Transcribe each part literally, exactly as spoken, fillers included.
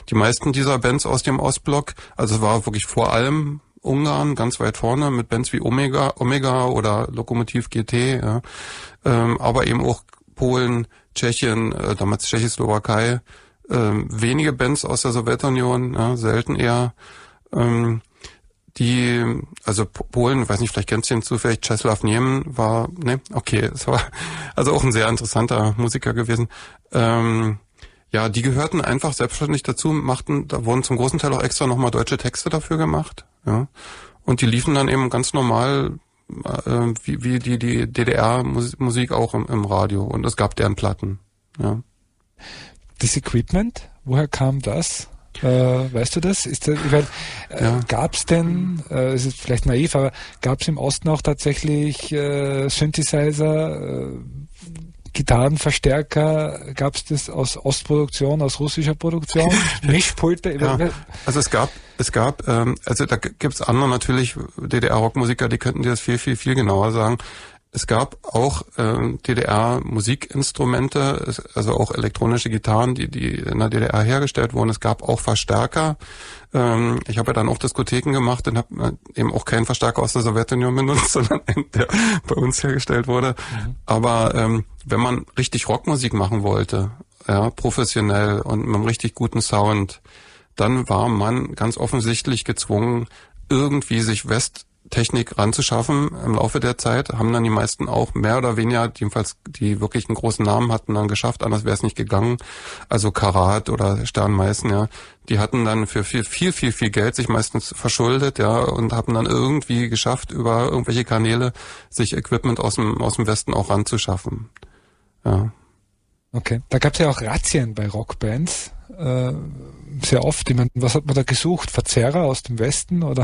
die meisten dieser Bands aus dem Ostblock, also es war wirklich vor allem Ungarn ganz weit vorne mit Bands wie Omega, Omega oder Lokomotiv G T, ja, ähm, aber eben auch Polen, Tschechien, äh, damals Tschechoslowakei, ähm, wenige Bands aus der Sowjetunion, ja, selten eher, ähm, die, also Polen, ich weiß nicht, vielleicht kennst du ihn zufällig, Czesław Niemen war, ne, okay, es war also auch ein sehr interessanter Musiker gewesen. Ähm, ja, die gehörten einfach selbstverständlich dazu, machten, da wurden zum großen Teil auch extra nochmal deutsche Texte dafür gemacht, ja, und die liefen dann eben ganz normal, äh, wie, wie die, die D D R-Musik auch im, im Radio, und es gab deren Platten, ja. Das Equipment, woher kam das? Äh, weißt du das? Ist das weil, äh, ja. Gab es denn, äh, es ist vielleicht naiv, aber gab es im Osten auch tatsächlich äh, Synthesizer, äh, Gitarrenverstärker, gab es das aus Ostproduktion, aus russischer Produktion, Mischpulte? Ja, also es gab, es gab, ähm, also da gibt es andere natürlich, D D R-Rockmusiker, die könnten dir das viel, viel, viel genauer sagen. Es gab auch ähm, D D R-Musikinstrumente, also auch elektronische Gitarren, die die in der D D R hergestellt wurden. Es gab auch Verstärker. Ähm, ich habe ja dann auch Diskotheken gemacht und habe eben auch keinen Verstärker aus der Sowjetunion benutzt, sondern einen, der bei uns hergestellt wurde. Mhm. Aber ähm, wenn man richtig Rockmusik machen wollte, ja, professionell und mit einem richtig guten Sound, dann war man ganz offensichtlich gezwungen, irgendwie sich West Technik ranzuschaffen. Im Laufe der Zeit haben dann die meisten auch mehr oder weniger, jedenfalls die wirklich einen großen Namen hatten, dann geschafft, anders wäre es nicht gegangen. Also Karat oder Stern Meißen, ja, die hatten dann für viel, viel, viel, viel Geld sich meistens verschuldet, ja, und haben dann irgendwie geschafft, über irgendwelche Kanäle sich Equipment aus dem, aus dem Westen auch ranzuschaffen. Ja. Okay. Da gab es ja auch Razzien bei Rockbands, äh, sehr oft. Ich meine, was hat man da gesucht? Verzerrer aus dem Westen oder?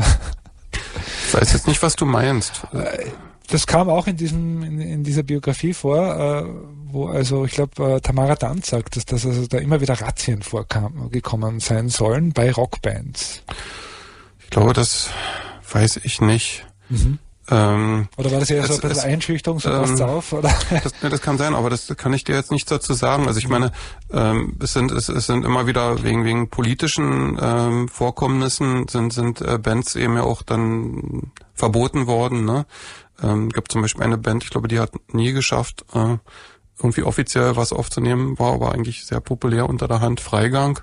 Ich weiß jetzt nicht, was du meinst. Das kam auch in diesem in, in dieser Biografie vor, äh, wo also ich glaube äh, Tamara Danz sagt, dass, dass also da immer wieder Razzien vorgekommen sein sollen bei Rockbands. Ich glaube, das weiß ich nicht. Mhm. Ähm, oder war das eher es, so ein bisschen es, Einschüchterung, so ähm, passt's auf? Oder? Das, ne, das kann sein, aber das kann ich dir jetzt nichts dazu sagen. Also ich meine, ähm, es sind es, es sind immer wieder wegen wegen politischen ähm, Vorkommnissen sind sind äh, Bands eben ja auch dann verboten worden. Ne? Ähm, gibt zum Beispiel eine Band, ich glaube, die hat nie geschafft, äh, irgendwie offiziell was aufzunehmen, war aber eigentlich sehr populär unter der Hand, Freigang.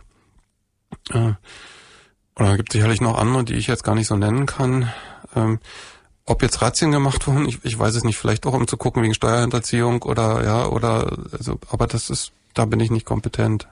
Äh, oder gibt sicherlich noch andere, die ich jetzt gar nicht so nennen kann. Ähm, Ob jetzt Razzien gemacht wurden, ich, ich weiß es nicht, vielleicht auch um zu gucken wegen Steuerhinterziehung oder ja, oder also, aber das ist, da bin ich nicht kompetent.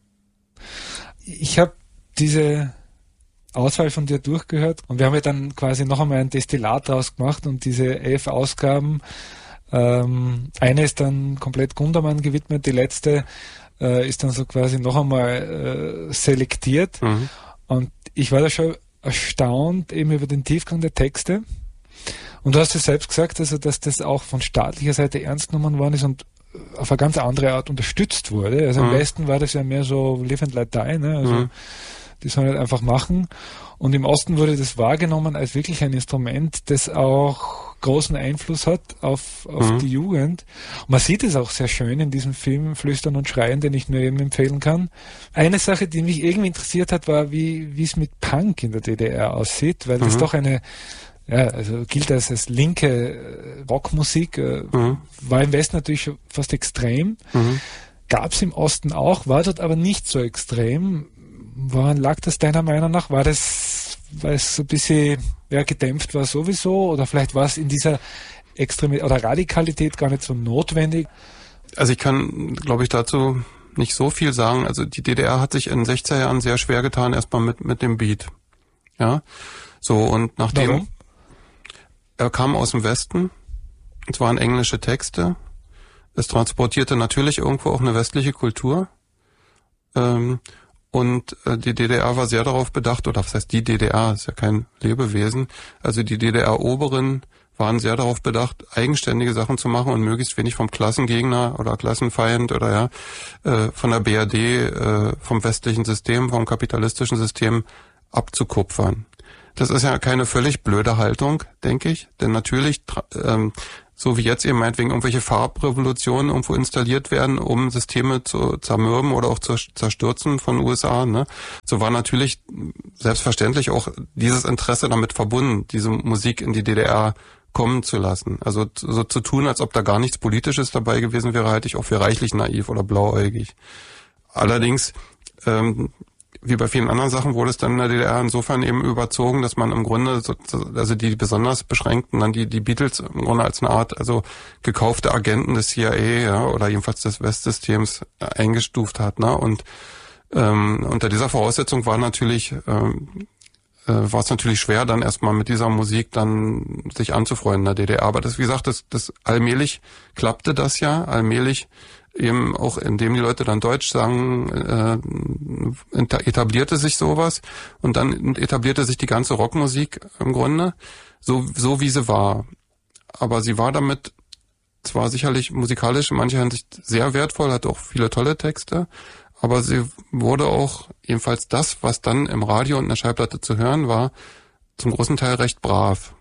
Ich habe diese Auswahl von dir durchgehört und wir haben ja dann quasi noch einmal ein Destillat draus gemacht und diese elf Ausgaben, ähm, eine ist dann komplett Gundermann gewidmet, die letzte äh, ist dann so quasi noch einmal äh, selektiert mhm. und ich war da schon erstaunt eben über den Tiefgang der Texte. Und du hast es selbst gesagt, also dass das auch von staatlicher Seite ernst genommen worden ist und auf eine ganz andere Art unterstützt wurde. Also mhm. im Westen war das ja mehr so live and let die, ne? Also mhm. die sollen halt einfach machen. Und im Osten wurde das wahrgenommen als wirklich ein Instrument, das auch großen Einfluss hat auf, auf mhm. die Jugend. Und man sieht es auch sehr schön in diesem Film Flüstern und Schreien, den ich nur eben empfehlen kann. Eine Sache, die mich irgendwie interessiert hat, war, wie, wie es mit Punk in der D D R aussieht, weil mhm. das doch eine Ja, also gilt das als linke äh, Rockmusik, äh, mhm. war im Westen natürlich fast extrem. Mhm. Gab es im Osten auch, war dort aber nicht so extrem. Woran lag das deiner Meinung nach? War das, weil es so ein bisschen ja, gedämpft war sowieso? Oder vielleicht war es in dieser Extremität oder Radikalität gar nicht so notwendig? Also ich kann, glaube ich, dazu nicht so viel sagen. Also die D D R hat sich in den sechziger Jahren sehr schwer getan, erstmal mit, mit dem Beat. Ja, so und nachdem... Warum? Er kam aus dem Westen, es waren englische Texte, es transportierte natürlich irgendwo auch eine westliche Kultur ähm, und äh, die D D R war sehr darauf bedacht, oder was heißt die D D R, ist ja kein Lebewesen, also die D D R-Oberen waren sehr darauf bedacht, eigenständige Sachen zu machen und möglichst wenig vom Klassengegner oder Klassenfeind oder ja äh, von der B R D, äh, vom westlichen System, vom kapitalistischen System abzukupfern. Das ist ja keine völlig blöde Haltung, denke ich, denn natürlich ähm, so wie jetzt eben meinetwegen irgendwelche Farbrevolutionen irgendwo installiert werden, um Systeme zu zermürben oder auch zu zerstürzen von U S A, ne? So war natürlich selbstverständlich auch dieses Interesse damit verbunden, diese Musik in die D D R kommen zu lassen. Also so zu tun, als ob da gar nichts Politisches dabei gewesen wäre, halte ich auch für reichlich naiv oder blauäugig. Allerdings, ähm, wie bei vielen anderen Sachen wurde es dann in der D D R insofern eben überzogen, dass man im Grunde, so, also die besonders Beschränkten, dann die die Beatles im Grunde als eine Art, also gekaufte Agenten des C I A, ja, oder jedenfalls des Westsystems eingestuft hat, ne? Und ähm, unter dieser Voraussetzung war natürlich ähm, äh, war es natürlich schwer, dann erstmal mit dieser Musik dann sich anzufreunden in der D D R. Aber das, wie gesagt, das, das allmählich klappte das ja, allmählich eben auch indem die Leute dann Deutsch sangen, äh, etablierte sich sowas und dann etablierte sich die ganze Rockmusik im Grunde so so wie sie war. Aber sie war damit zwar sicherlich musikalisch in mancher Hinsicht sehr wertvoll, hat auch viele tolle Texte, aber sie wurde auch, jedenfalls das, was dann im Radio und in der Schallplatte zu hören war, zum großen Teil recht brav.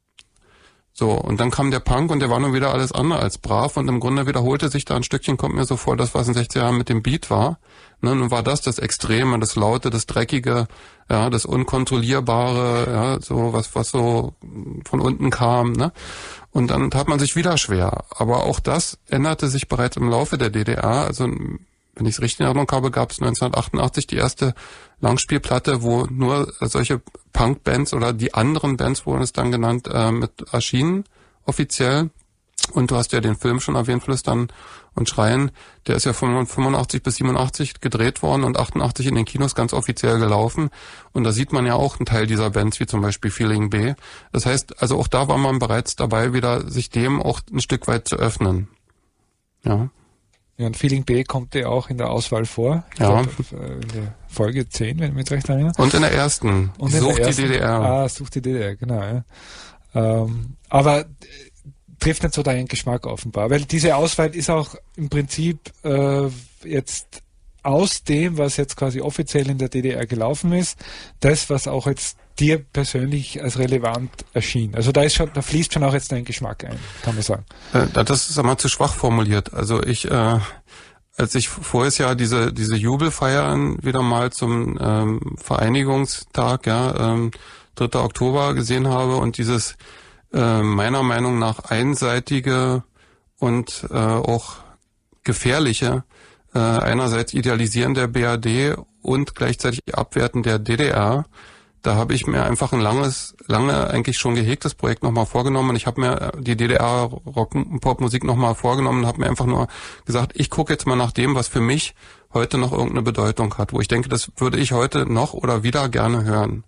So, und dann kam der Punk und der war nun wieder alles andere als brav und im Grunde wiederholte sich da ein Stückchen, kommt mir so vor, das, was in den sechziger Jahren mit dem Beat war. Ne, nun war das das Extreme, das Laute, das Dreckige, ja, das Unkontrollierbare, ja, so was, was so von unten kam, ne. Und dann tat man sich wieder schwer. Aber auch das änderte sich bereits im Laufe der D D R. Also, wenn ich es richtig in Erinnerung habe, gab es neunzehnhundertachtundachtzig die erste Langspielplatte, wo nur solche Punk-Bands oder die anderen Bands wurden es dann genannt, äh, mit erschienen, offiziell. Und du hast ja den Film schon erwähnt, Flüstern und Schreien. Der ist ja von fünfundachtzig bis siebenundachtzig gedreht worden und achtundachtzig in den Kinos ganz offiziell gelaufen. Und da sieht man ja auch einen Teil dieser Bands, wie zum Beispiel Feeling B. Das heißt, also auch da war man bereits dabei, wieder sich dem auch ein Stück weit zu öffnen. Ja. Ja, und Feeling B kommt ja auch in der Auswahl vor. Ich ja. glaub, in der Folge zehn, wenn ich mich recht erinnere. Und in der ersten. Und in Sucht der ersten, die D D R. Ah, Sucht die D D R, genau. Ja. Ähm, aber trifft nicht so deinen Geschmack offenbar, weil diese Auswahl ist auch im Prinzip äh, jetzt aus dem, was jetzt quasi offiziell in der D D R gelaufen ist, das, was auch jetzt dir persönlich als relevant erschien. Also da ist schon, da fließt schon auch jetzt dein Geschmack ein, kann man sagen. Äh, das ist einmal zu schwach formuliert. Also ich, äh, als ich voriges Jahr diese diese Jubelfeiern wieder mal zum ähm, Vereinigungstag, ja, ähm, dritter Oktober gesehen habe und dieses äh, meiner Meinung nach einseitige und äh, auch gefährliche, äh, einerseits Idealisieren der B R D und gleichzeitig Abwerten der D D R. Da habe ich mir einfach ein langes, lange eigentlich schon gehegtes Projekt nochmal vorgenommen und ich habe mir die D D R-Rock-Pop-Musik nochmal vorgenommen und habe mir einfach nur gesagt, ich gucke jetzt mal nach dem, was für mich heute noch irgendeine Bedeutung hat, wo ich denke, das würde ich heute noch oder wieder gerne hören.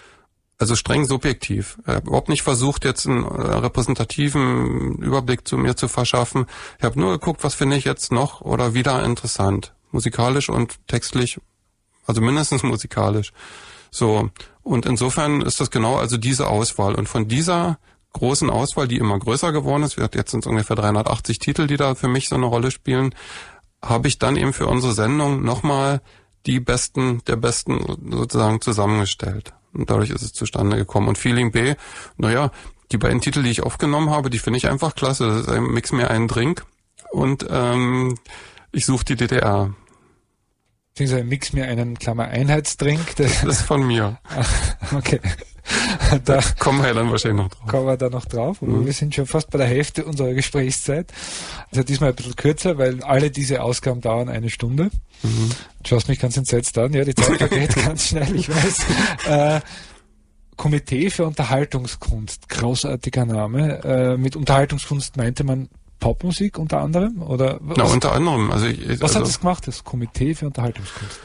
Also streng subjektiv. Ich habe überhaupt nicht versucht, jetzt einen repräsentativen Überblick zu mir zu verschaffen. Ich habe nur geguckt, was finde ich jetzt noch oder wieder interessant. Musikalisch und textlich, also mindestens musikalisch. So, und insofern ist das genau also diese Auswahl. Und von dieser großen Auswahl, die immer größer geworden ist, jetzt sind es ungefähr dreihundertachtzig Titel, die da für mich so eine Rolle spielen, habe ich dann eben für unsere Sendung nochmal die Besten der Besten sozusagen zusammengestellt. Und dadurch ist es zustande gekommen. Und Feeling B, naja, die beiden Titel, die ich aufgenommen habe, die finde ich einfach klasse. Das ist ein Mix mir einen Drink und ähm, ich suche die D D R. Beziehungsweise mix mir einen, Klammer, Einheitsdrink. Das, das ist von mir. Okay. Da kommen wir dann wahrscheinlich noch drauf. Kommen wir da noch drauf. Mhm. Wir sind schon fast bei der Hälfte unserer Gesprächszeit. Also diesmal ein bisschen kürzer, weil alle diese Ausgaben dauern eine Stunde. Mhm. Du schaust mich ganz entsetzt an. Ja, die Zeit vergeht ganz schnell, ich weiß. Äh, Komitee für Unterhaltungskunst. Großartiger Name. Äh, mit Unterhaltungskunst meinte man Popmusik unter anderem? Oder was? Na, unter anderem. Also, ich, was also, hat das gemacht, das Komitee für Unterhaltungskunst?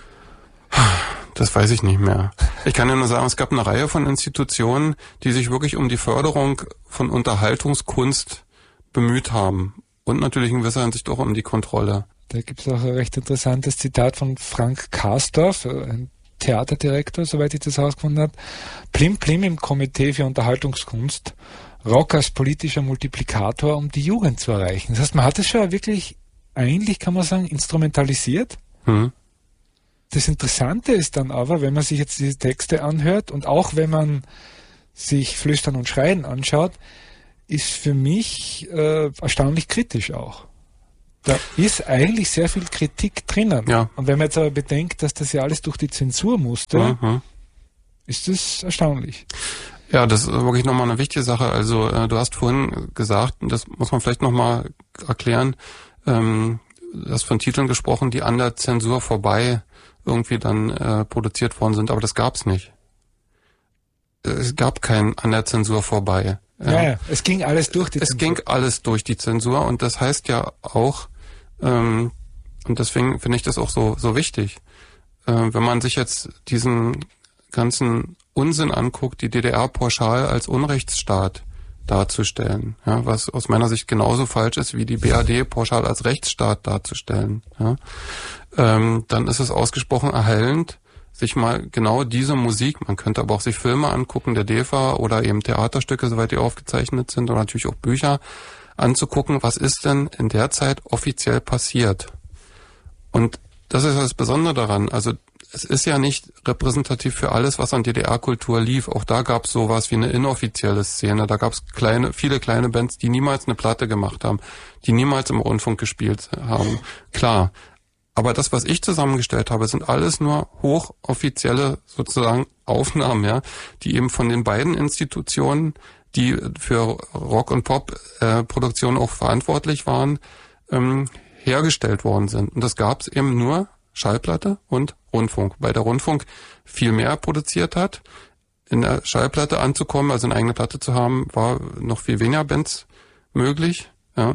Das weiß ich nicht mehr. Ich kann ja nur sagen, es gab eine Reihe von Institutionen, die sich wirklich um die Förderung von Unterhaltungskunst bemüht haben. Und natürlich in gewisser Hinsicht auch um die Kontrolle. Da gibt es auch ein recht interessantes Zitat von Frank Karsdorf, ein Theaterdirektor, soweit ich das herausgefunden habe. Plim Plim im Komitee für Unterhaltungskunst. Rock als politischer Multiplikator, um die Jugend zu erreichen. Das heißt, man hat es schon wirklich, eigentlich kann man sagen, instrumentalisiert. Hm. Das Interessante ist dann aber, wenn man sich jetzt diese Texte anhört und auch wenn man sich Flüstern und Schreien anschaut, ist für mich äh, erstaunlich kritisch auch. Da ist eigentlich sehr viel Kritik drinnen. Ja. Und wenn man jetzt aber bedenkt, dass das ja alles durch die Zensur musste, mhm. ist das erstaunlich. Ja, das ist wirklich nochmal eine wichtige Sache. Also äh, du hast vorhin gesagt, und das muss man vielleicht nochmal erklären, ähm, du hast von Titeln gesprochen, die an der Zensur vorbei irgendwie dann äh, produziert worden sind, aber das gab's nicht. Es gab kein an der Zensur vorbei. Ja, ja, ja. Es ging alles durch die es Zensur. Es ging alles durch die Zensur und das heißt ja auch, ähm, und deswegen finde ich das auch so so wichtig, äh, wenn man sich jetzt diesen ganzen Unsinn anguckt, die D D R pauschal als Unrechtsstaat darzustellen, ja, was aus meiner Sicht genauso falsch ist, wie die B R D pauschal als Rechtsstaat darzustellen, ja, ähm, dann ist es ausgesprochen erhellend, sich mal genau diese Musik, man könnte aber auch sich Filme angucken, der D E F A oder eben Theaterstücke, soweit die aufgezeichnet sind, oder natürlich auch Bücher, anzugucken, was ist denn in der Zeit offiziell passiert. Und das ist das Besondere daran, also es ist ja nicht repräsentativ für alles, was an D D R-Kultur lief. Auch da gab es sowas wie eine inoffizielle Szene. Da gab es kleine, viele kleine Bands, die niemals eine Platte gemacht haben, die niemals im Rundfunk gespielt haben. Klar. Aber das, was ich zusammengestellt habe, sind alles nur hochoffizielle sozusagen Aufnahmen, ja, die eben von den beiden Institutionen, die für Rock- und Pop-Produktion auch verantwortlich waren, ähm, hergestellt worden sind. Und das gab es eben nur Schallplatte und Rundfunk. Weil der Rundfunk viel mehr produziert hat. In der Schallplatte anzukommen, also eine eigene Platte zu haben, war noch viel weniger Bands möglich. Ja.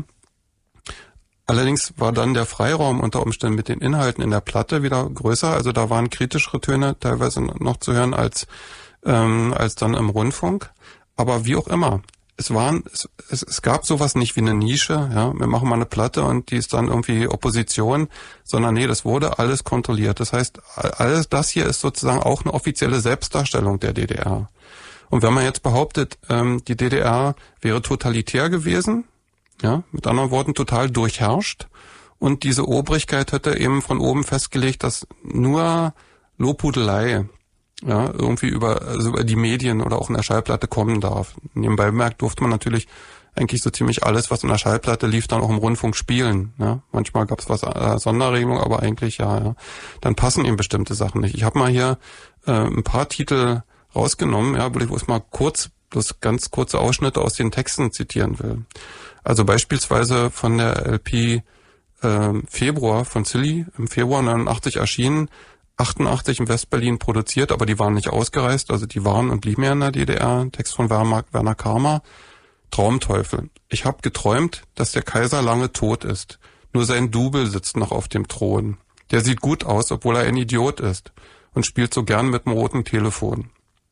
Allerdings war dann der Freiraum unter Umständen mit den Inhalten in der Platte wieder größer. Also da waren kritischere Töne teilweise noch zu hören als ähm, als dann im Rundfunk. Aber wie auch immer. Es waren, es, es, es gab sowas nicht wie eine Nische, ja, wir machen mal eine Platte und die ist dann irgendwie Opposition, sondern nee, das wurde alles kontrolliert. Das heißt, alles das hier ist sozusagen auch eine offizielle Selbstdarstellung der D D R. Und wenn man jetzt behauptet, ähm, die D D R wäre totalitär gewesen, ja, mit anderen Worten total durchherrscht und diese Obrigkeit hätte eben von oben festgelegt, dass nur Lobhudelei ja, irgendwie über, also über die Medien oder auch in der Schallplatte kommen darf. Nebenbei bemerkt durfte man natürlich eigentlich so ziemlich alles, was in der Schallplatte lief, dann auch im Rundfunk spielen. Ja. Manchmal gab es was äh, Sonderregelung, aber eigentlich ja, ja. Dann passen eben bestimmte Sachen nicht. Ich habe mal hier äh, ein paar Titel rausgenommen, ja, wo ich es mal kurz, bloß ganz kurze Ausschnitte aus den Texten zitieren will. Also beispielsweise von der L P äh, Februar von Silly, im Februar neunundachtzig erschienen, achtundachtzig in Westberlin produziert, aber die waren nicht ausgereist, also die waren und blieben ja in der D D R. Text von Werner, Werner Karma. Traumteufel. Ich habe geträumt, dass der Kaiser lange tot ist. Nur sein Double sitzt noch auf dem Thron. Der sieht gut aus, obwohl er ein Idiot ist und spielt so gern mit dem roten Telefon.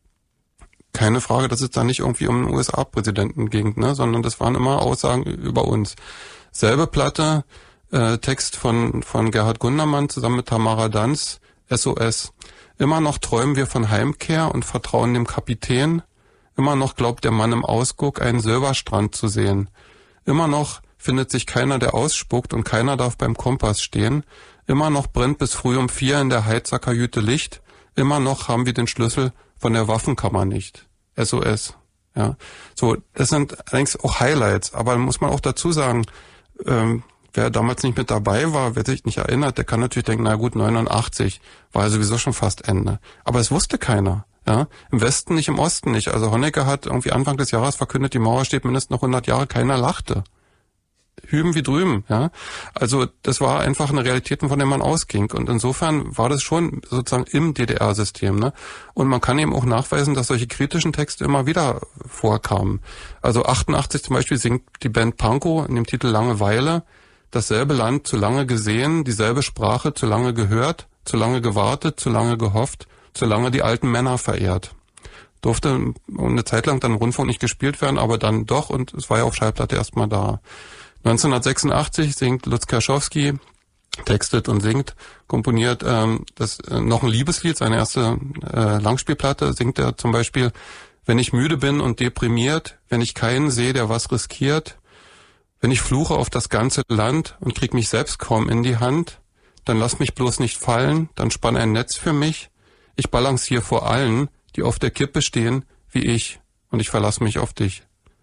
Keine Frage, dass es da nicht irgendwie um den U S A-Präsidenten ging, ne, sondern das waren immer Aussagen über uns. Selbe Platte, äh, Text von von Gerhard Gundermann zusammen mit Tamara Danz, S O S. Immer noch träumen wir von Heimkehr und vertrauen dem Kapitän. Immer noch glaubt der Mann im Ausguck, einen Silberstrand zu sehen. Immer noch findet sich keiner, der ausspuckt und keiner darf beim Kompass stehen. Immer noch brennt bis früh um vier in der Heizerkajüte Licht. Immer noch haben wir den Schlüssel von der Waffenkammer nicht. S O S. Ja. So, das sind allerdings auch Highlights, aber muss man auch dazu sagen, ähm, wer damals nicht mit dabei war, wer sich nicht erinnert, der kann natürlich denken, na gut, neunundachtzig war ja sowieso schon fast Ende. Aber es wusste keiner. Ja, im Westen nicht, im Osten nicht. Also Honecker hat irgendwie Anfang des Jahres verkündet, die Mauer steht mindestens noch hundert Jahre, keiner lachte. Hüben wie drüben, ja. Also das war einfach eine Realität, von der man ausging. Und insofern war das schon sozusagen im D D R-System, ne. Und man kann eben auch nachweisen, dass solche kritischen Texte immer wieder vorkamen. Also achtundachtzig zum Beispiel singt die Band Pankow in dem Titel Langeweile: Dasselbe Land zu lange gesehen, dieselbe Sprache zu lange gehört, zu lange gewartet, zu lange gehofft, zu lange die alten Männer verehrt. Durfte eine Zeit lang dann im Rundfunk nicht gespielt werden, aber dann doch, und es war ja auf Schallplatte erstmal da. neunzehnhundertsechsundachtzig singt Lutz Kerschowski, textet und singt, komponiert ähm, das äh, noch ein Liebeslied, seine erste äh, Langspielplatte, singt er zum Beispiel: Wenn ich müde bin und deprimiert, wenn ich keinen sehe, der was riskiert, wenn ich fluche auf das ganze Land und krieg mich selbst kaum in die Hand, dann lass mich bloß nicht fallen, dann spann ein Netz für mich. Ich balanciere vor allen, die auf der Kippe stehen, wie ich, und ich verlasse mich auf dich.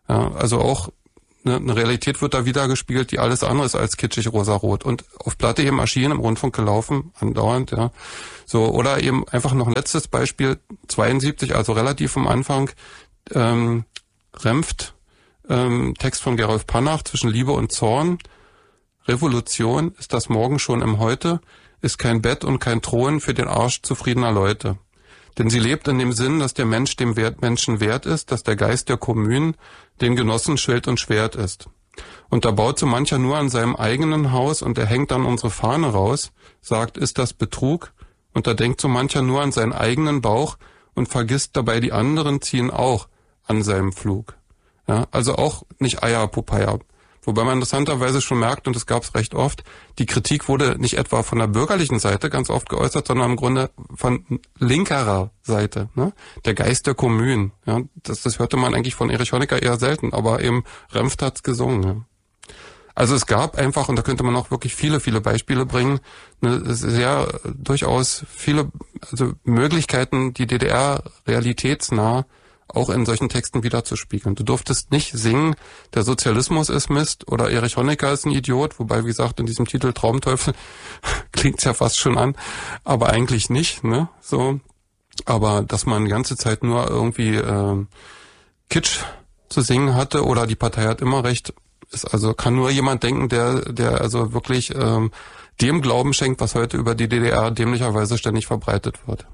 Ja, also auch eine, eine Realität wird da wiedergespiegelt, die alles andere ist als kitschig rosarot und auf Platte eben erschienen, im Rundfunk gelaufen, andauernd, ja. So, oder eben einfach noch ein letztes Beispiel, zweiundsiebzig, also relativ am Anfang, ähm, Remft, ähm, Text von Gerolf Pannach, zwischen Liebe und Zorn. Revolution ist das Morgen schon im Heute, ist kein Bett und kein Thron für den Arsch zufriedener Leute. Denn sie lebt in dem Sinn, dass der Mensch dem Wert, Menschen wert ist, dass der Geist der Kommunen den Genossen Schild und Schwert ist. Und da baut so mancher nur an seinem eigenen Haus und er hängt dann unsere Fahne raus, sagt, ist das Betrug? Und da denkt so mancher nur an seinen eigenen Bauch und vergisst dabei, die anderen ziehen auch an seinem Flug. Ja, also auch nicht Eier, Popeye. Wobei man interessanterweise schon merkt, und das gab es recht oft, die Kritik wurde nicht etwa von der bürgerlichen Seite ganz oft geäußert, sondern im Grunde von linkerer Seite. Ne? Der Geist der Kommunen. Ja? Das, das hörte man eigentlich von Erich Honecker eher selten, aber eben Remft hat's gesungen. Ja? Also es gab einfach, und da könnte man auch wirklich viele, viele Beispiele bringen, eine sehr durchaus viele also Möglichkeiten, die D D R realitätsnah auch in solchen Texten wiederzuspiegeln. Du durftest nicht singen, der Sozialismus ist Mist oder Erich Honecker ist ein Idiot, wobei, wie gesagt, in diesem Titel Traumteufel klingt's ja fast schon an, aber eigentlich nicht, ne? So, aber dass man die ganze Zeit nur irgendwie äh, Kitsch zu singen hatte oder die Partei hat immer recht, ist also kann nur jemand denken, der der also wirklich ähm, dem Glauben schenkt, was heute über die D D R dämlicherweise ständig verbreitet wird.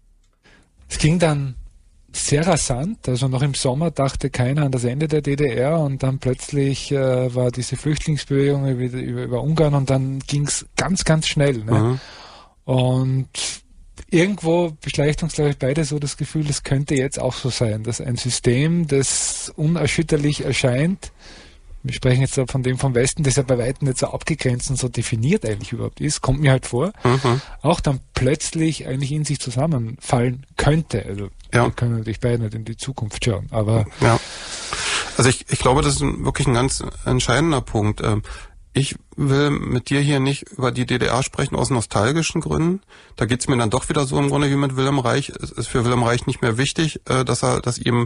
Es ging dann sehr rasant, also noch im Sommer dachte keiner an das Ende der D D R und dann plötzlich äh, war diese Flüchtlingsbewegung über, über, über Ungarn und dann ging's ganz, ganz schnell. Ne? Mhm. Und irgendwo beschleicht uns, glaube ich, beide so das Gefühl, es könnte jetzt auch so sein, dass ein System, das unerschütterlich erscheint, wir sprechen jetzt von dem vom Westen, das ja bei weitem nicht so abgegrenzt und so definiert eigentlich überhaupt ist, kommt mir halt vor, mhm. auch dann plötzlich eigentlich in sich zusammenfallen könnte. Also ja. Wir können natürlich beide nicht in die Zukunft schauen, aber... Ja. Also ich, ich glaube, das ist ein, wirklich ein ganz entscheidender Punkt. Ich will mit dir hier nicht über die D D R sprechen aus nostalgischen Gründen. Da geht's mir dann doch wieder so im Grunde wie mit Wilhelm Reich. Es ist für Wilhelm Reich nicht mehr wichtig, dass er, dass ihm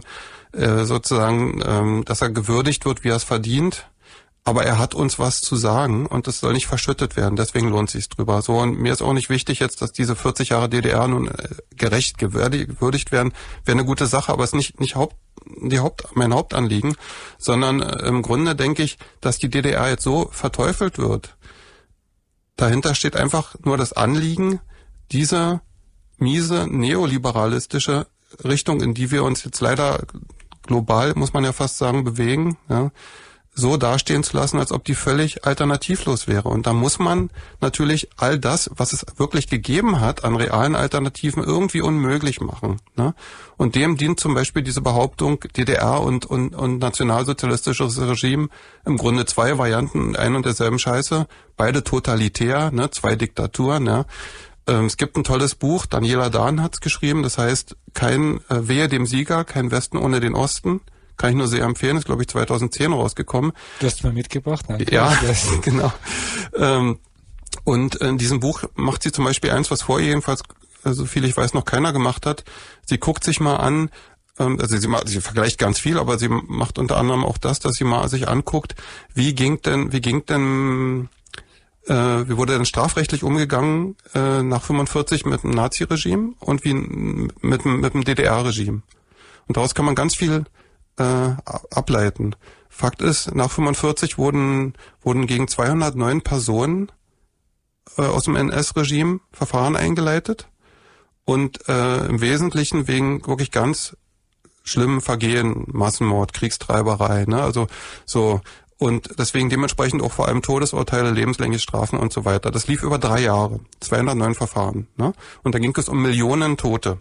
sozusagen, dass er gewürdigt wird, wie er es verdient. Aber er hat uns was zu sagen und das soll nicht verschüttet werden. Deswegen lohnt es sich drüber. So, und mir ist auch nicht wichtig jetzt, dass diese vierzig Jahre D D R nun gerecht gewürdigt werden. Wäre eine gute Sache, aber es ist nicht, nicht Haupt, die Haupt, mein Hauptanliegen, sondern äh, im Grunde denke ich, dass die D D R jetzt so verteufelt wird. Dahinter steht einfach nur das Anliegen, diese miese neoliberalistische Richtung, in die wir uns jetzt leider global, muss man ja fast sagen, bewegen, ja, so dastehen zu lassen, als ob die völlig alternativlos wäre. Und da muss man natürlich all das, was es wirklich gegeben hat, an realen Alternativen irgendwie unmöglich machen. Ne? Und dem dient zum Beispiel diese Behauptung, D D R und, und, und nationalsozialistisches Regime, im Grunde zwei Varianten ein und derselben Scheiße, beide totalitär, ne? Zwei Diktaturen. Ne? Ähm, es gibt ein tolles Buch, Daniela Dahn hat's geschrieben, das heißt, kein äh, Wehe dem Sieger, kein Westen ohne den Osten. Kann ich nur sehr empfehlen, ist glaube ich zweitausendzehn rausgekommen. Du hast mal mitgebracht, ne? Ja, genau. Ähm, und in diesem Buch macht sie zum Beispiel eins, was vorher jedenfalls, so viel ich weiß, noch keiner gemacht hat. Sie guckt sich mal an, ähm, also sie, sie vergleicht ganz viel, aber sie macht unter anderem auch das, dass sie mal sich anguckt, wie ging denn, wie ging denn, äh, wie wurde denn strafrechtlich umgegangen äh, nach fünfundvierzig mit dem Nazi-Regime und wie mit, mit dem D D R-Regime. Und daraus kann man ganz viel Äh, ableiten. Fakt ist, nach fünfundvierzig wurden wurden gegen zweihundertneun Personen äh, aus dem N S-Regime Verfahren eingeleitet und äh, im Wesentlichen wegen wirklich ganz schlimmen Vergehen, Massenmord, Kriegstreiberei, ne? Also so und deswegen dementsprechend auch vor allem Todesurteile, lebenslängliche Strafen und so weiter. Das lief über drei Jahre, zweihundertneun Verfahren, ne? Und da ging es um Millionen Tote.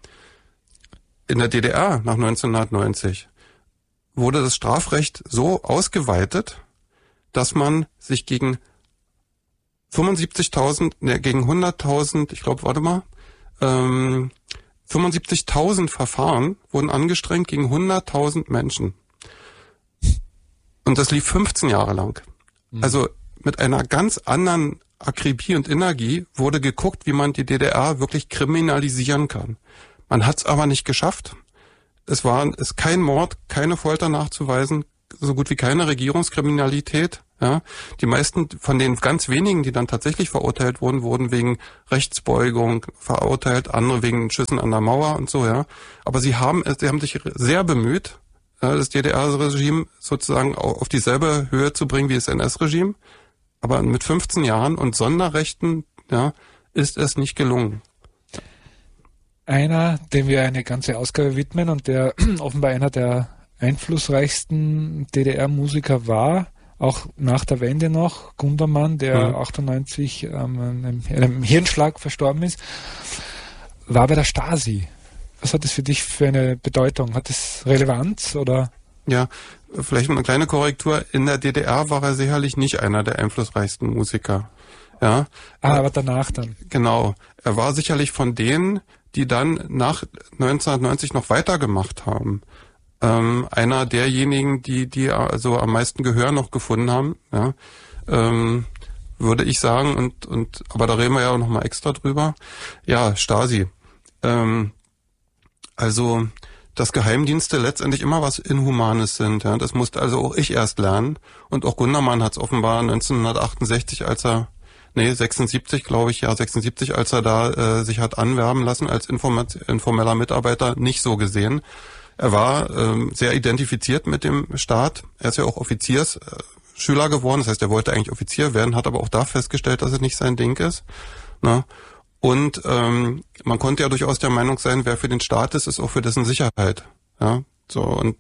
In der D D R nach neunzehnhundertneunzig wurde das Strafrecht so ausgeweitet, dass man sich gegen fünfundsiebzigtausend, ne, gegen hunderttausend, ich glaube, warte mal, ähm, fünfundsiebzigtausend Verfahren wurden angestrengt gegen hunderttausend Menschen. Und das lief fünfzehn Jahre lang. Mhm. Also mit einer ganz anderen Akribie und Energie wurde geguckt, wie man die D D R wirklich kriminalisieren kann. Man hat es aber nicht geschafft. Es war ist kein Mord, keine Folter nachzuweisen, so gut wie keine Regierungskriminalität. Ja, die meisten von den ganz wenigen, die dann tatsächlich verurteilt wurden, wurden wegen Rechtsbeugung verurteilt, andere wegen Schüssen an der Mauer und so, ja. Aber sie haben, sie haben sich sehr bemüht, das D D R-Regime sozusagen auf dieselbe Höhe zu bringen wie das N S-Regime. Aber mit fünfzehn Jahren und Sonderrechten, ja, ist es nicht gelungen. Einer, dem wir eine ganze Ausgabe widmen und der offenbar einer der einflussreichsten D D R-Musiker war, auch nach der Wende noch, Gundermann, der mhm. achtundneunzig ähm, einem, einem Hirnschlag verstorben ist, war bei der Stasi. Was hat das für dich für eine Bedeutung? Hat das Relevanz oder? Ja, vielleicht eine kleine Korrektur. In der D D R war er sicherlich nicht einer der einflussreichsten Musiker. Ja. Ah, aber danach dann. Genau. Er war sicherlich von denen, die dann nach neunzehnhundertneunzig noch weitergemacht haben. Ähm, einer derjenigen, die die also am meisten Gehör noch gefunden haben, ja, ähm, würde ich sagen, und und aber da reden wir ja auch noch mal extra drüber. Ja, Stasi. Ähm, also dass Geheimdienste letztendlich immer was Inhumanes sind. Ja, das musste also auch ich erst lernen, und auch Gundermann hat es offenbar neunzehnhundertachtundsechzig, als er nee sechsundsiebzig, glaube ich, ja sechsundsiebzig, als er da äh, sich hat anwerben lassen als Informat- informeller Mitarbeiter, nicht so gesehen. Er war ähm, sehr identifiziert mit dem Staat. Er ist ja auch Offiziersschüler geworden. Das heißt, er wollte eigentlich Offizier werden, hat aber auch da festgestellt, dass es nicht sein Ding ist. Ne? Und ähm, man konnte ja durchaus der Meinung sein, wer für den Staat ist, ist auch für dessen Sicherheit. Ja, so, und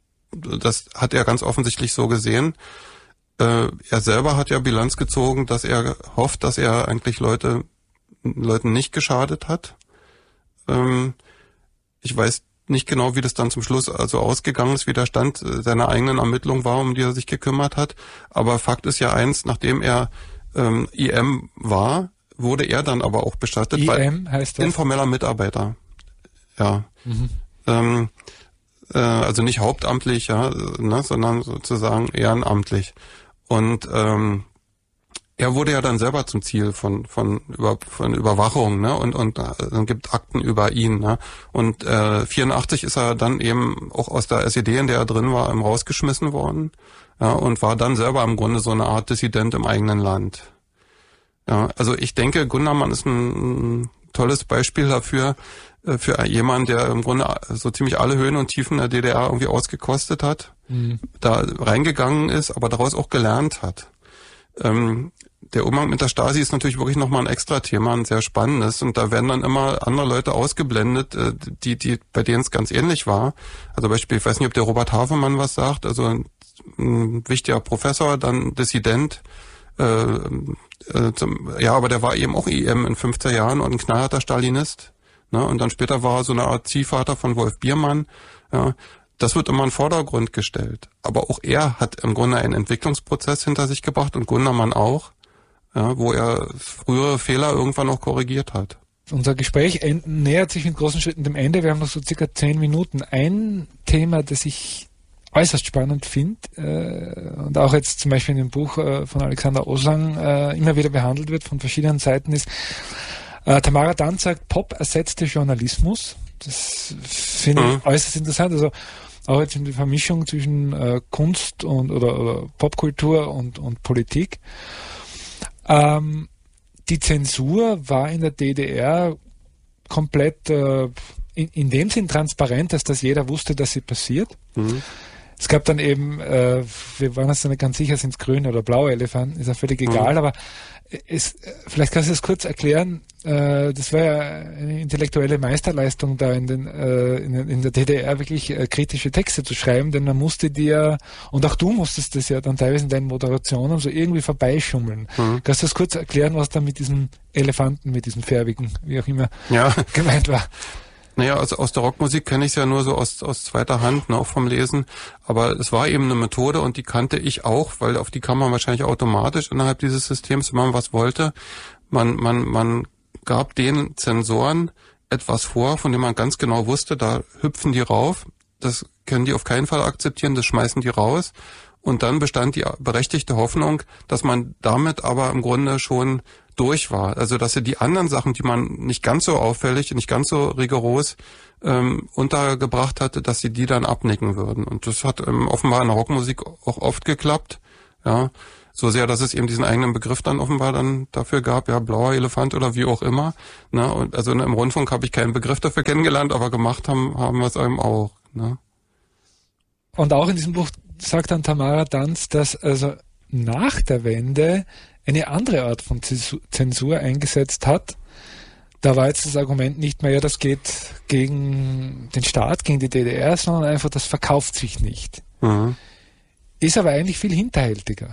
das hat er ganz offensichtlich so gesehen. Äh, er selber hat ja Bilanz gezogen, dass er hofft, dass er eigentlich Leute Leuten nicht geschadet hat. Ähm, ich weiß nicht genau, wie das dann zum Schluss also ausgegangen ist, wie der Stand seiner eigenen Ermittlung war, um die er sich gekümmert hat. Aber Fakt ist ja eins, nachdem er ähm, I M war, wurde er dann aber auch bestattet. I M heißt das? Informeller Mitarbeiter. Ja. Mhm. Ähm, äh, also nicht hauptamtlich, ja, ne, sondern sozusagen ehrenamtlich. Und ähm, er wurde ja dann selber zum Ziel von von über von Überwachung, ne, und und dann gibt Akten über ihn, ne, und äh, vierundachtzig ist er dann eben auch aus der S E D, in der er drin war, ähm, rausgeschmissen worden, ja, und war dann selber im Grunde so eine Art Dissident im eigenen Land. Ja, also ich denke, Gundermann ist ein, ein tolles Beispiel dafür, äh, für jemanden, der im Grunde so ziemlich alle Höhen und Tiefen der D D R irgendwie ausgekostet hat, mhm. da reingegangen ist, aber daraus auch gelernt hat. Ähm, Der Umgang mit der Stasi ist natürlich wirklich nochmal ein extra Thema, ein sehr spannendes, und da werden dann immer andere Leute ausgeblendet, die, die, bei denen es ganz ähnlich war. Also Beispiel, ich weiß nicht, ob der Robert Havemann was sagt, also ein, ein wichtiger Professor, dann Dissident, äh, äh, zum, ja, aber der war eben auch I M in fünfziger Jahren und ein knallharter Stalinist, ne, und dann später war er so eine Art Ziehvater von Wolf Biermann, ja. Das wird immer in den Vordergrund gestellt. Aber auch er hat im Grunde einen Entwicklungsprozess hinter sich gebracht, und Gundermann auch, ja, wo er frühere Fehler irgendwann noch korrigiert hat. Unser Gespräch nähert sich mit großen Schritten dem Ende. Wir haben noch so circa zehn Minuten. Ein Thema, das ich äußerst spannend finde äh, und auch jetzt zum Beispiel in dem Buch äh, von Alexander Oslang äh, immer wieder behandelt wird von verschiedenen Seiten, ist, äh, Tamara Dann sagt, Pop ersetzte Journalismus. Das finde ich mhm. äußerst interessant. Also auch jetzt in der Vermischung zwischen äh, Kunst und oder, oder Popkultur und, und Politik. Ähm, die Zensur war in der D D R komplett äh, in, in dem Sinn transparent, dass das jeder wusste, dass sie passiert. Mhm. Es gab dann eben, äh, wir waren uns nicht ganz sicher, sind es grüne oder blaue Elefanten, ist ja völlig egal, mhm. aber es, vielleicht kannst du das kurz erklären, äh, das war ja eine intellektuelle Meisterleistung da in, den, äh, in, in der D D R wirklich äh, kritische Texte zu schreiben, denn man musste dir, und auch du musstest das ja dann teilweise in deinen Moderationen so irgendwie vorbeischummeln. Mhm. Kannst du das kurz erklären, was da mit diesem Elefanten, mit diesem färbigen, wie auch immer, ja. gemeint war? Naja, also aus der Rockmusik kenne ich es ja nur so aus, aus zweiter Hand, ne, auch vom Lesen. Aber es war eben eine Methode, und die kannte ich auch, weil auf die kam man wahrscheinlich automatisch innerhalb dieses Systems, wenn man was wollte. Man, man, man gab den Zensoren etwas vor, von dem man ganz genau wusste, da hüpfen die rauf. Das können die auf keinen Fall akzeptieren, das schmeißen die raus. Und dann bestand die berechtigte Hoffnung, dass man damit aber im Grunde schon durch war. Also dass sie die anderen Sachen, die man nicht ganz so auffällig, nicht ganz so rigoros ähm, untergebracht hatte, dass sie die dann abnicken würden. Und das hat ähm, offenbar in der Rockmusik auch oft geklappt. Ja, so sehr, dass es eben diesen eigenen Begriff dann offenbar dann dafür gab, ja, blauer Elefant oder wie auch immer. Ne? Und also im Rundfunk habe ich keinen Begriff dafür kennengelernt, aber gemacht haben haben wir es eben auch. Ne? Und auch in diesem Buch sagt dann Tamara Danz, dass also nach der Wende eine andere Art von Zensur eingesetzt hat. Da war jetzt das Argument nicht mehr, ja, das geht gegen den Staat, gegen die D D R, sondern einfach, das verkauft sich nicht. Mhm. Ist aber eigentlich viel hinterhältiger.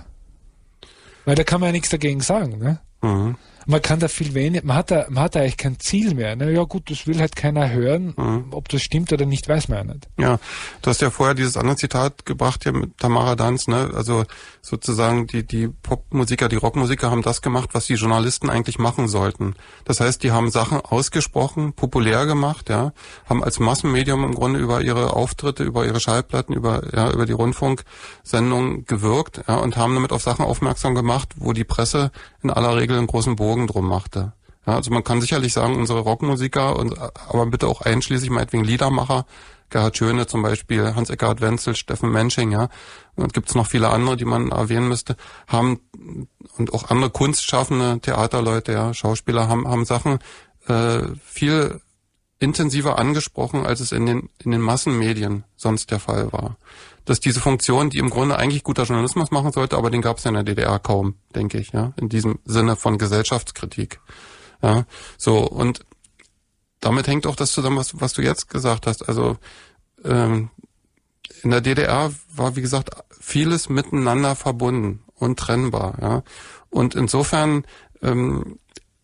Weil da kann man ja nichts dagegen sagen, ne? Mhm. Man kann da viel weniger, man hat da, man hat da eigentlich kein Ziel mehr. Ne? Ja gut, das will halt keiner hören. Mhm. Ob das stimmt oder nicht, weiß man ja nicht. Ja, du hast ja vorher dieses andere Zitat gebracht hier mit Tamara Danz, ne? Also sozusagen die die Popmusiker, die Rockmusiker haben das gemacht, was die Journalisten eigentlich machen sollten. Das heißt, die haben Sachen ausgesprochen, populär gemacht, ja, haben als Massenmedium im Grunde über ihre Auftritte, über ihre Schallplatten, über ja über die Rundfunksendungen gewirkt, ja, und haben damit auf Sachen aufmerksam gemacht, wo die Presse in aller Regel einen großen Bogen drum machte. Ja, also man kann sicherlich sagen, unsere Rockmusiker, und aber bitte auch einschließlich meinetwegen Liedermacher, Gerhard Schöne zum Beispiel, Hans-Eckhard Wenzel, Steffen Mensching, ja, und gibt's noch viele andere, die man erwähnen müsste, haben, und auch andere kunstschaffende Theaterleute, ja, Schauspieler, haben haben Sachen äh, viel intensiver angesprochen, als es in den in den Massenmedien sonst der Fall war. Dass diese Funktion, die im Grunde eigentlich guter Journalismus machen sollte, aber den gab es ja in der D D R kaum, denke ich, ja, in diesem Sinne von Gesellschaftskritik. Ja, so, und damit hängt auch das zusammen, was, was du jetzt gesagt hast. Also ähm, in der D D R war, wie gesagt, vieles miteinander verbunden und trennbar. Ja, und insofern, ähm,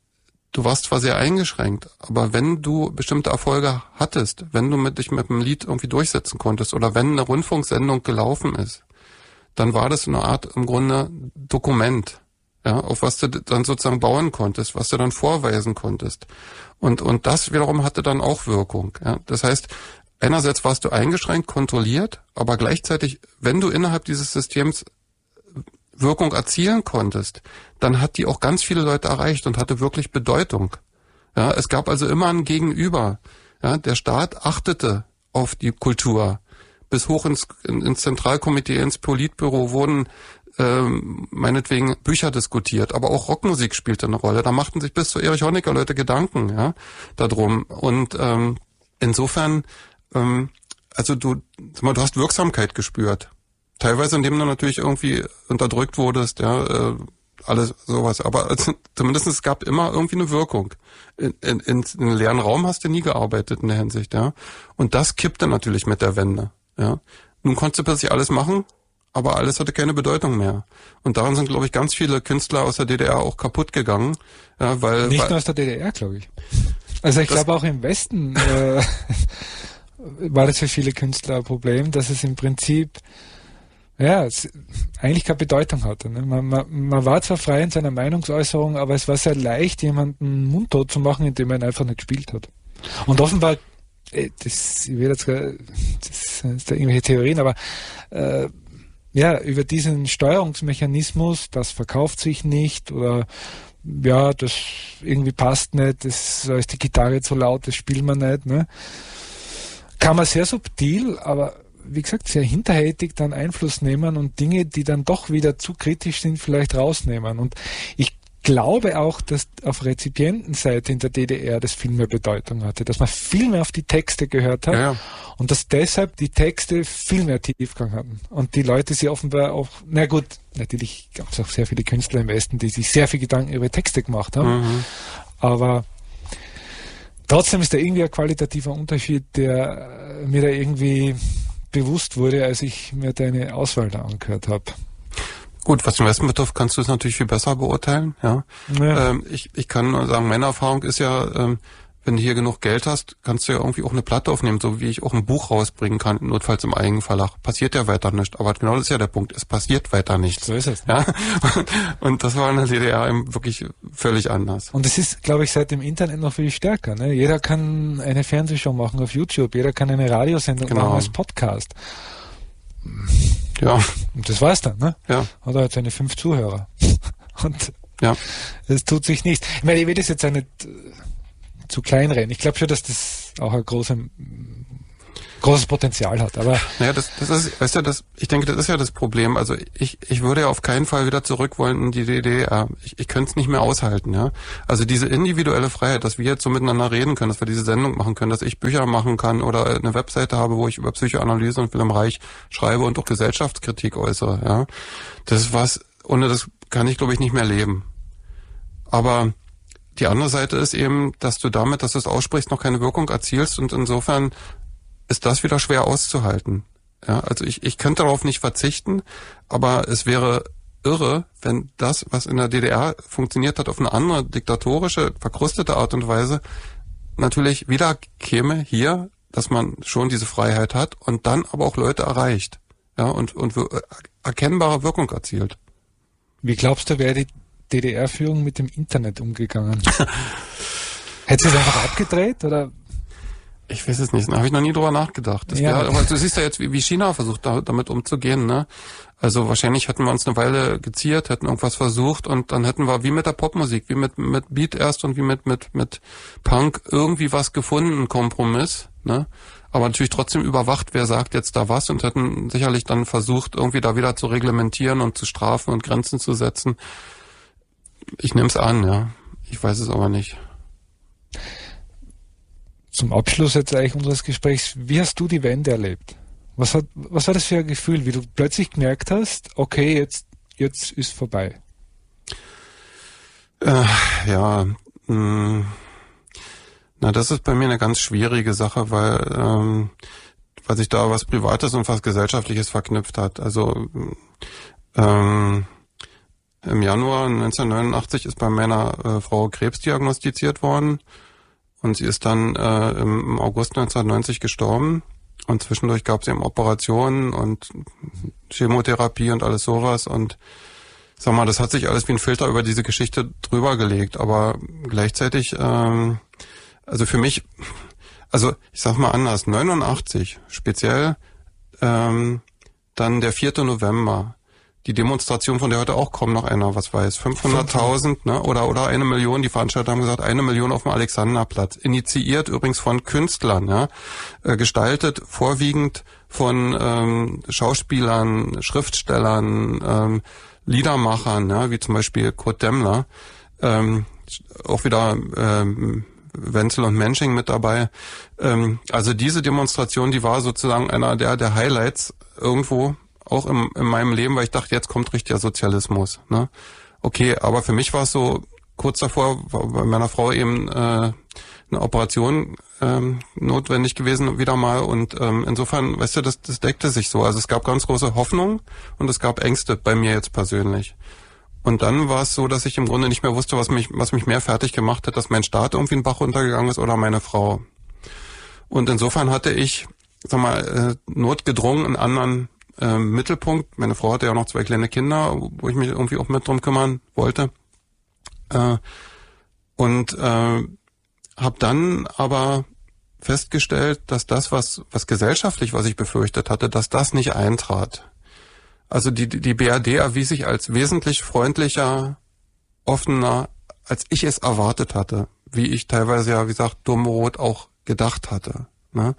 du warst zwar sehr eingeschränkt, aber wenn du bestimmte Erfolge hattest, wenn du mit dich mit einem Lied irgendwie durchsetzen konntest oder wenn eine Rundfunksendung gelaufen ist, dann war das eine Art im Grunde Dokument, ja, auf was du dann sozusagen bauen konntest, was du dann vorweisen konntest. Und und das wiederum hatte dann auch Wirkung. Ja. Das heißt, einerseits warst du eingeschränkt, kontrolliert, aber gleichzeitig, wenn du innerhalb dieses Systems Wirkung erzielen konntest, dann hat die auch ganz viele Leute erreicht und hatte wirklich Bedeutung. Ja, es gab also immer ein Gegenüber. Ja, der Staat achtete auf die Kultur. Bis hoch ins, ins Zentralkomitee, ins Politbüro wurden ähm, meinetwegen Bücher diskutiert, aber auch Rockmusik spielte eine Rolle. Da machten sich bis zu Erich Honecker Leute Gedanken, ja, darum. Und ähm, insofern, ähm, also du, sag mal, du hast Wirksamkeit gespürt. Teilweise, indem du natürlich irgendwie unterdrückt wurdest, ja, äh, alles sowas. Aber also, zumindest es gab immer irgendwie eine Wirkung. In, in, in einem leeren Raum hast du nie gearbeitet in der Hinsicht, ja. Und das kippte natürlich mit der Wende, ja. Nun konntest du plötzlich alles machen, aber alles hatte keine Bedeutung mehr. Und daran sind, glaube ich, ganz viele Künstler aus der D D R auch kaputt gegangen, ja, weil nicht weil, nur aus der D D R, glaube ich. Also ich glaube auch im Westen äh, war das für viele Künstler ein Problem, dass es im Prinzip ja, es eigentlich keine Bedeutung hatte. Ne? Man, man, man war zwar frei in seiner Meinungsäußerung, aber es war sehr leicht, jemanden mundtot zu machen, indem man einfach nicht gespielt hat. Und offenbar, das, ich will jetzt, das sind da irgendwelche Theorien, aber äh, ja, über diesen Steuerungsmechanismus, das verkauft sich nicht oder ja, das irgendwie passt nicht, das da ist die Gitarre zu laut, das spielt man nicht, ne? Kann man sehr subtil, aber wie gesagt, sehr hinterhältig dann Einfluss nehmen und Dinge, die dann doch wieder zu kritisch sind, vielleicht rausnehmen. Und ich glaube auch, dass auf Rezipientenseite in der D D R das viel mehr Bedeutung hatte, dass man viel mehr auf die Texte gehört hat, ja, ja. Und dass deshalb die Texte viel mehr Tiefgang hatten. Und die Leute sie offenbar auch, na gut, natürlich gab es auch sehr viele Künstler im Westen, die sich sehr viel Gedanken über Texte gemacht haben, mhm. aber trotzdem ist da irgendwie ein qualitativer Unterschied, der mir da irgendwie bewusst wurde, als ich mir deine Auswahl da angehört habe. Gut, was den Westen betrifft, kannst du es natürlich viel besser beurteilen. Ja, ja. Ähm, ich, ich kann nur sagen, meine Erfahrung ist ja, ähm, wenn du hier genug Geld hast, kannst du ja irgendwie auch eine Platte aufnehmen, so wie ich auch ein Buch rausbringen kann, notfalls im Eigenverlag. Passiert ja weiter nicht. Aber genau das ist ja der Punkt. Es passiert weiter nichts. So ist es. Ja? Und das war in der D D R eben wirklich völlig anders. Und es ist, glaube ich, seit dem Internet noch viel stärker. Ne? Jeder kann eine Fernsehshow machen auf YouTube. Jeder kann eine Radiosendung genau. machen als Podcast. Ja. Und das war's dann, ne? Ja. Hat er halt seine fünf Zuhörer. Und ja. es tut sich nichts. Ich meine, ich will das jetzt auch nicht äh, zu klein reden. Ich glaube schon, dass das auch ein großes, großes Potenzial hat. Aber naja, das, das ist, weißt du, das, ich denke, das ist ja das Problem. Also ich, ich würde ja auf keinen Fall wieder zurück wollen in die D D R. Ich, ich könnte es nicht mehr aushalten, ja. Also diese individuelle Freiheit, dass wir jetzt so miteinander reden können, dass wir diese Sendung machen können, dass ich Bücher machen kann oder eine Webseite habe, wo ich über Psychoanalyse und Wilhelm Reich schreibe und auch Gesellschaftskritik äußere, ja. Das ist was, ohne das kann ich, glaube ich, nicht mehr leben. Aber die andere Seite ist eben, dass du damit, dass du es aussprichst, noch keine Wirkung erzielst und insofern ist das wieder schwer auszuhalten. Ja, also ich, ich könnte darauf nicht verzichten, aber es wäre irre, wenn das, was in der D D R funktioniert hat, auf eine andere diktatorische, verkrustete Art und Weise natürlich wieder käme hier, dass man schon diese Freiheit hat und dann aber auch Leute erreicht, ja, und, und erkennbare Wirkung erzielt. Wie glaubst du, wäre die D D R-Führung mit dem Internet umgegangen? Hätte sie es einfach abgedreht oder? Ich weiß es nicht, da habe ich noch nie drüber nachgedacht. Das ja. wär, aber du siehst ja jetzt, wie, wie China versucht, da, damit umzugehen, ne? Also wahrscheinlich hätten wir uns eine Weile geziert, hätten irgendwas versucht und dann hätten wir wie mit der Popmusik, wie mit mit Beat erst und wie mit mit mit Punk irgendwie was gefunden, einen Kompromiss, ne? Aber natürlich trotzdem überwacht, wer sagt jetzt da was und hätten sicherlich dann versucht, irgendwie da wieder zu reglementieren und zu strafen und Grenzen zu setzen. Ich nehme es an, ja. Ich weiß es aber nicht. Zum Abschluss jetzt eigentlich unseres Gesprächs, wie hast du die Wende erlebt? Was hat, was war das für ein Gefühl, wie du plötzlich gemerkt hast, okay, jetzt, jetzt ist vorbei? Äh, ja, mh, na, das ist bei mir eine ganz schwierige Sache, weil, ähm, weil sich da was Privates und was Gesellschaftliches verknüpft hat. Also, ähm, im Januar neunzehnhundertneunundachtzig ist bei meiner äh, Frau Krebs diagnostiziert worden. Und sie ist dann äh, im August neunzehnhundertneunzig gestorben. Und zwischendurch gab es eben Operationen und Chemotherapie und alles sowas. Und sag mal, das hat sich alles wie ein Filter über diese Geschichte drüber gelegt. Aber gleichzeitig, ähm, also für mich, also ich sag mal anders, neunundachtzig speziell, ähm, dann der vierte November. Die Demonstration, von der heute auch kaum noch einer was weiß. fünfhunderttausend, ne? Oder, oder eine Million. Die Veranstalter haben gesagt, eine Million auf dem Alexanderplatz. Initiiert übrigens von Künstlern, ja. Äh, gestaltet vorwiegend von ähm, Schauspielern, Schriftstellern, ähm, Liedermachern, ja, wie zum Beispiel Kurt Demmler. Ähm, auch wieder ähm, Wenzel und Mensching mit dabei. Ähm, also diese Demonstration, die war sozusagen einer der, der Highlights irgendwo, auch im, in meinem Leben, weil ich dachte, jetzt kommt richtiger Sozialismus. Ne? Okay, aber für mich war es so, kurz davor war bei meiner Frau eben äh, eine Operation ähm, notwendig gewesen, wieder mal. Und ähm, insofern, weißt du, das, das deckte sich so. Also es gab ganz große Hoffnung und es gab Ängste bei mir jetzt persönlich. Und dann war es so, dass ich im Grunde nicht mehr wusste, was mich, was mich mehr fertig gemacht hat, dass mein Staat irgendwie in den Bach runtergegangen ist oder meine Frau. Und insofern hatte ich, sag mal, äh, notgedrungen einen anderen äh, Mittelpunkt. Meine Frau hatte ja noch zwei kleine Kinder, wo ich mich irgendwie auch mit drum kümmern wollte. Äh, und äh, habe dann aber festgestellt, dass das, was, was gesellschaftlich, was ich befürchtet hatte, dass das nicht eintrat. Also die, die B R D erwies sich als wesentlich freundlicher, offener, als ich es erwartet hatte. Wie ich teilweise ja, wie gesagt, dummrot auch gedacht hatte. Ne?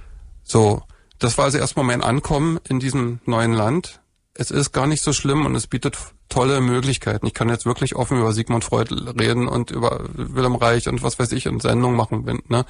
So, das war also erstmal mein Ankommen in diesem neuen Land. Es ist gar nicht so schlimm und es bietet tolle Möglichkeiten. Ich kann jetzt wirklich offen über Sigmund Freud reden und über Wilhelm Reich und was weiß ich und Sendungen machen. Ne?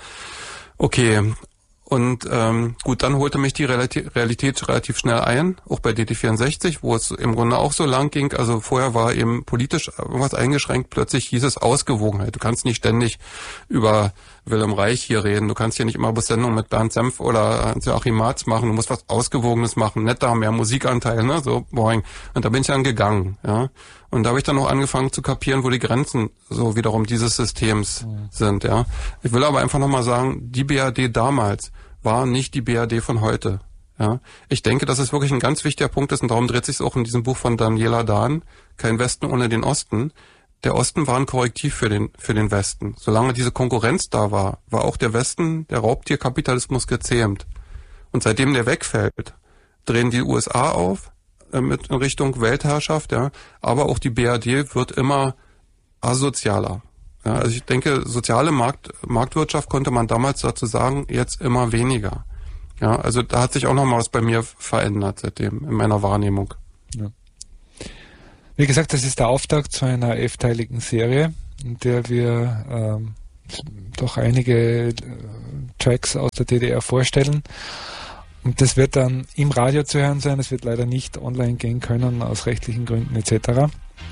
Okay. Und ähm, gut, dann holte mich die Realität, Realität relativ schnell ein, auch bei D D vierundsechzig, wo es im Grunde auch so lang ging. Also vorher war eben politisch irgendwas eingeschränkt, plötzlich hieß es Ausgewogenheit. Du kannst nicht ständig über Wilhelm Reich hier reden, du kannst hier nicht immer Sendungen mit Bernd Senf oder Joachim Marz machen, du musst was Ausgewogenes machen, netter, mehr Musikanteil, ne, so boing. Und da bin ich dann gegangen, ja. Und da habe ich dann auch angefangen zu kapieren, wo die Grenzen so wiederum dieses Systems mhm. sind, ja. Ich will aber einfach nochmal sagen, die B R D damals war nicht die B R D von heute, ja. Ich denke, dass es wirklich ein ganz wichtiger Punkt ist und darum dreht sich auch in diesem Buch von Daniela Dahn, Kein Westen ohne den Osten. Der Osten war ein Korrektiv für den, für den Westen. Solange diese Konkurrenz da war, war auch der Westen, der Raubtierkapitalismus gezähmt. Und seitdem der wegfällt, drehen die U S A auf, äh, mit in Richtung Weltherrschaft, ja, aber auch die B R D wird immer asozialer. Ja, also ich denke, soziale Markt, Marktwirtschaft konnte man damals dazu sagen, jetzt immer weniger. Ja, also da hat sich auch noch mal was bei mir verändert seitdem, in meiner Wahrnehmung. Ja. Wie gesagt, das ist der Auftakt zu einer elfteiligen Serie, in der wir ähm, doch einige äh, Tracks aus der D D R vorstellen. Und das wird dann im Radio zu hören sein. Es wird leider nicht online gehen können, aus rechtlichen Gründen et cetera.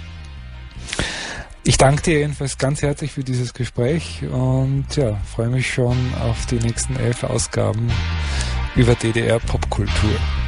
Ich danke dir jedenfalls ganz herzlich für dieses Gespräch und ja, freue mich schon auf die nächsten elf Ausgaben über D D R Popkultur.